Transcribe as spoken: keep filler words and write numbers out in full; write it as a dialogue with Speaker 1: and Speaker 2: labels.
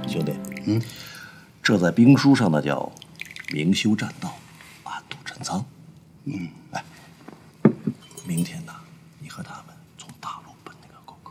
Speaker 1: 兄弟，嗯，这在兵书上呢叫明修栈道，暗度陈仓。嗯，哎，明天呢，你和他们